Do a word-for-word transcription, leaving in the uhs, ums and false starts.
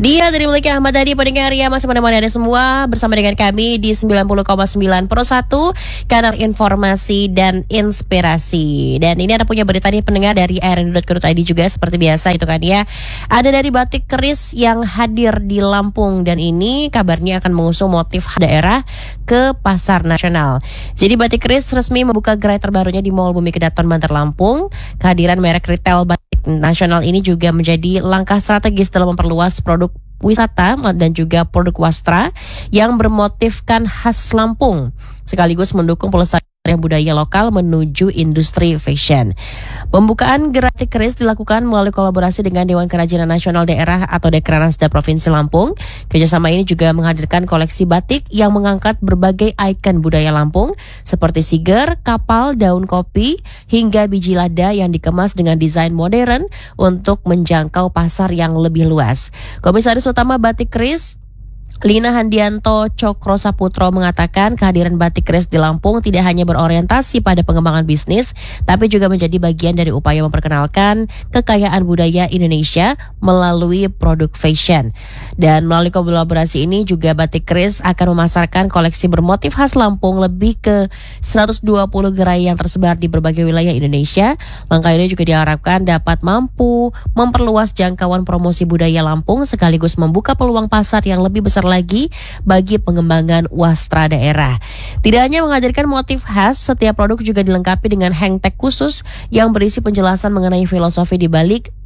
Dia dari Mulika Ahmad Dhani, pendengar yang masih menemani Anda semua bersama dengan kami di sembilan puluh koma sembilan Pro satu, kanal informasi dan inspirasi. Dan ini ada punya berita nih pendengar dari a r n dot co dot i d juga seperti biasa itu kan ya. Ada dari batik keris yang hadir di Lampung dan ini kabarnya akan mengusung motif daerah ke pasar nasional. Jadi batik keris resmi membuka gerai terbarunya di Mall Bumi Kedaton Banter Lampung. Kehadiran merek retail batik nasional ini juga menjadi langkah strategis dalam memperluas produk wisata dan juga produk wastra yang bermotifkan khas Lampung, sekaligus mendukung pelestarian budaya lokal menuju industri fashion. Pembukaan gerai batik keris dilakukan melalui kolaborasi dengan Dewan Kerajinan Nasional Daerah atau Dekranasda Provinsi Lampung. Kerjasama ini juga menghadirkan koleksi batik yang mengangkat berbagai ikon budaya Lampung seperti siger, kapal, daun kopi, hingga biji lada yang dikemas dengan desain modern untuk menjangkau pasar yang lebih luas. Komisaris Utama Batik Keris Lina Handianto Cokro Saputro mengatakan kehadiran batik keris di Lampung tidak hanya berorientasi pada pengembangan bisnis, tapi juga menjadi bagian dari upaya memperkenalkan kekayaan budaya Indonesia melalui produk fashion. Dan melalui kolaborasi ini juga batik keris akan memasarkan koleksi bermotif khas Lampung lebih ke seratus dua puluh gerai yang tersebar di berbagai wilayah Indonesia. Langkah ini juga diharapkan dapat mampu memperluas jangkauan promosi budaya Lampung sekaligus membuka peluang pasar yang lebih besar lagi bagi pengembangan wastra daerah. Tidak hanya menghadirkan motif khas, setiap produk juga dilengkapi dengan hang tag khusus yang berisi penjelasan mengenai filosofi di balik